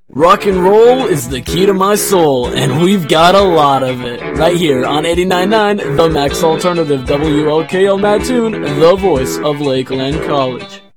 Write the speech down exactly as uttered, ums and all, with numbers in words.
Rock and roll is the key to my soul, and we've got a lot of it. Right here on eighty-nine point nine, The Max Alternative, W L K L Mattoon, the voice of Lakeland College.